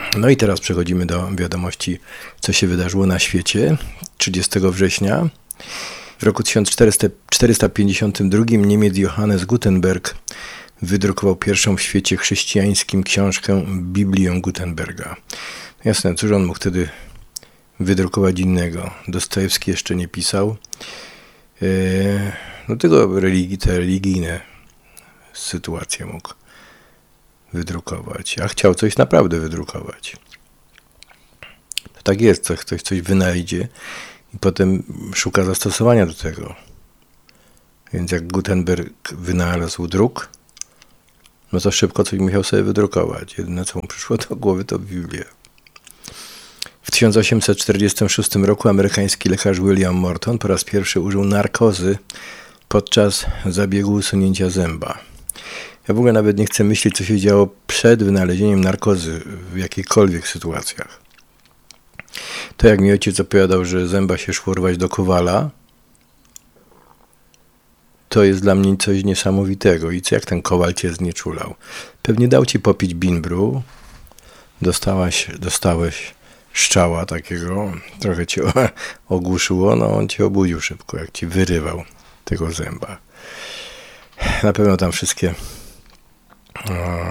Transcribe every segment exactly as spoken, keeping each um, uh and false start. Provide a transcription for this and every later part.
No i teraz przechodzimy do wiadomości, co się wydarzyło na świecie. trzydziestego września w roku tysiąc czterysta pięćdziesiątym drugim Niemiec Johannes Gutenberg wydrukował pierwszą w świecie chrześcijańskim książkę Biblię Gutenberga. Jasne, cóż on mógł wtedy wydrukować innego? Dostojewski jeszcze nie pisał. Eee, no tylko religii, te religijne sytuacje mógł wydrukować, a chciał coś naprawdę wydrukować. To tak jest, coś, ktoś coś wynajdzie i potem szuka zastosowania do tego. Więc jak Gutenberg wynalazł druk, no to szybko coś musiał sobie wydrukować. Jedyne, co mu przyszło do głowy, to Biblia. W tysiąc osiemset czterdziestym szóstym roku amerykański lekarz William Morton po raz pierwszy użył narkozy podczas zabiegu usunięcia zęba. Ja w ogóle nawet nie chcę myśleć, co się działo przed wynalezieniem narkozy w jakichkolwiek sytuacjach. To jak mi ojciec opowiadał, że zęba się szło rwać do kowala, to jest dla mnie coś niesamowitego. I co, jak ten kowal cię znieczulał? Pewnie dał ci popić bimbru, dostałaś, dostałeś szczała takiego, trochę cię ogłuszyło, no on cię obudził szybko, jak ci wyrywał tego zęba. Na pewno tam wszystkie o,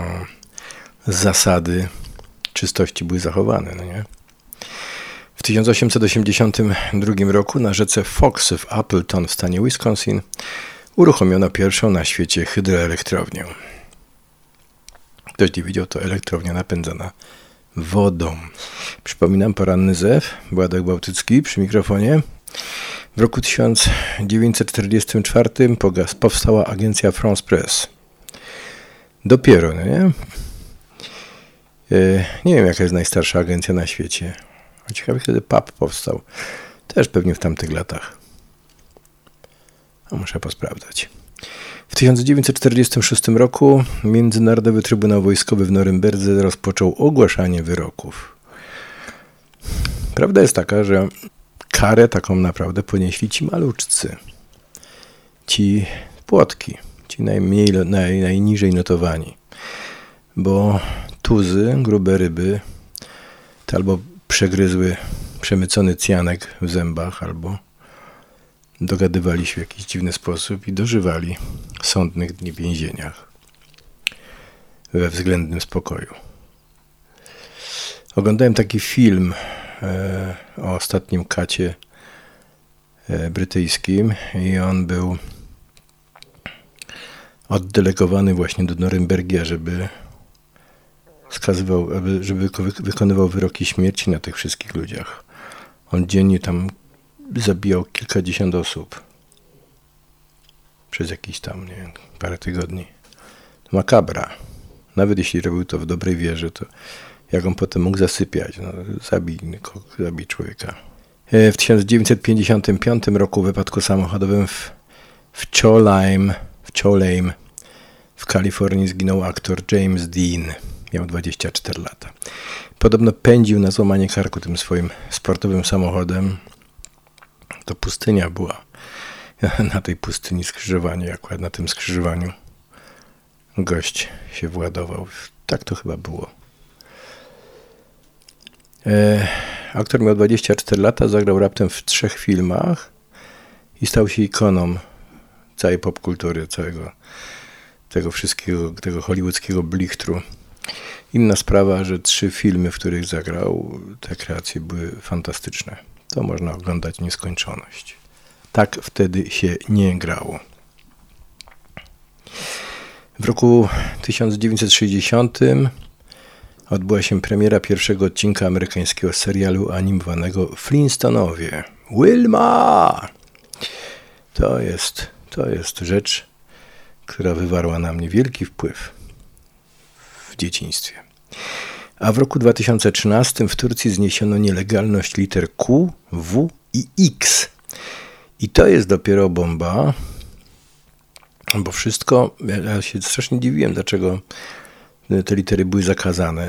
zasady czystości były zachowane, no nie? W tysiąc osiemset osiemdziesiątym drugim roku na rzece Fox w Appleton w stanie Wisconsin uruchomiono pierwszą na świecie hydroelektrownię. Ktoś nie widział, to elektrownia napędzana wodą. Przypominam, poranny zew, Władek Bałtycki przy mikrofonie. W roku tysiąc dziewięćset czterdziestym czwartym powstała agencja France Press. Dopiero, no nie? Nie wiem, jaka jest najstarsza agencja na świecie. Ciekawe, kiedy P A P powstał. Też pewnie w tamtych latach. A muszę posprawdzać. W tysiąc dziewięćset czterdziestym szóstym roku Międzynarodowy Trybunał Wojskowy w Norymberdze rozpoczął ogłaszanie wyroków. Prawda jest taka, że karę taką naprawdę ponieśli ci maluczcy. Ci płotki. Ci najmniej, naj, najniżej notowani. Bo tuzy, grube ryby, to albo przegryzły przemycony cyjanek w zębach, albo dogadywali się w jakiś dziwny sposób i dożywali sądnych dni w więzieniach we względnym spokoju. Oglądałem taki film e, o ostatnim kacie e, brytyjskim i on był oddelegowany właśnie do Norymbergia, żeby skazywał, żeby wykonywał wyroki śmierci na tych wszystkich ludziach. On dziennie tam zabijał kilkadziesiąt osób przez jakiś tam, nie wiem, parę tygodni. To makabra. Nawet jeśli robił to w dobrej wierze, to jak on potem mógł zasypiać? No, zabij, zabij człowieka. W tysiąc dziewięćset pięćdziesiątym piątym roku w wypadku samochodowym w, w Cholame, w Cholame w Kalifornii zginął aktor James Dean. Miał dwadzieścia cztery lata. Podobno pędził na złamanie karku tym swoim sportowym samochodem. To pustynia była. Na tej pustyni skrzyżowanie, akurat na tym skrzyżowaniu gość się władował. Tak to chyba było. E, aktor miał dwadzieścia cztery lata, zagrał raptem w trzech filmach i stał się ikoną całej popkultury, całego tego wszystkiego, tego hollywoodzkiego blichtru. Inna sprawa, że trzy filmy, w których zagrał, te kreacje były fantastyczne. To można oglądać nieskończoność. Tak wtedy się nie grało. W roku tysiąc dziewięćset sześćdziesiątym odbyła się premiera pierwszego odcinka amerykańskiego serialu animowanego Flintstonowie. Wilma! To jest, to jest rzecz, która wywarła na mnie wielki wpływ w dzieciństwie. A w roku dwa tysiące trzynastym w Turcji zniesiono nielegalność liter Q, W i X. I to jest dopiero bomba, bo wszystko, ja się strasznie dziwiłem, dlaczego te litery były zakazane.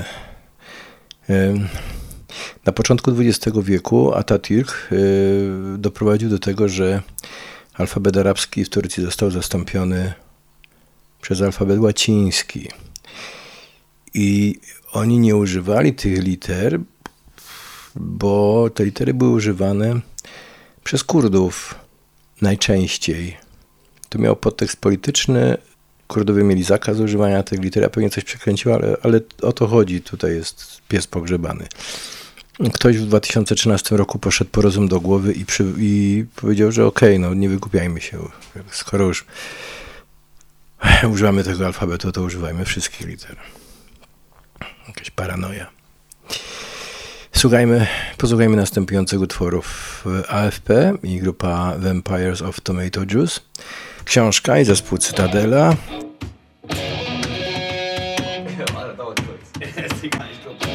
Na początku dwudziestego wieku Atatürk doprowadził do tego, że alfabet arabski w Turcji został zastąpiony przez alfabet łaciński. I oni nie używali tych liter, bo te litery były używane przez Kurdów najczęściej. To miał podtekst polityczny. Kurdowie mieli zakaz używania tych liter, a pewnie coś przekręciło, ale, ale o to chodzi. Tutaj jest pies pogrzebany. Ktoś w dwa tysiące trzynastym roku poszedł po rozum do głowy i, przy, i powiedział, że okej, okay, no nie wygłupiajmy się. Skoro już używamy tego alfabetu, to używajmy wszystkich liter. Jakaś paranoja. Słuchajmy, posłuchajmy następujących utworów: A F P i grupa Vampires of Tomato Juice, książka i zespół Cytadela,